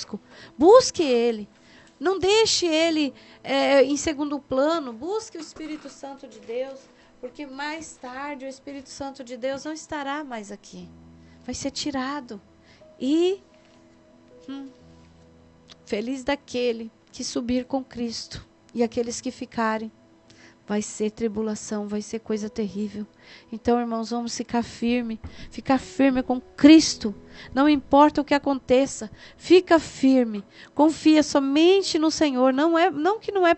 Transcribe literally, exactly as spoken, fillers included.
conosco. Busque Ele. Não deixe Ele é, em segundo plano. Busque o Espírito Santo de Deus. Porque mais tarde o Espírito Santo de Deus não estará mais aqui. Vai ser tirado. E hum, feliz daquele que subir com Cristo. E aqueles que ficarem. Vai ser tribulação, vai ser coisa terrível. Então, irmãos, vamos ficar firme. Ficar firme com Cristo. Não importa o que aconteça. Fica firme. Confia somente no Senhor. Não, é, não que não é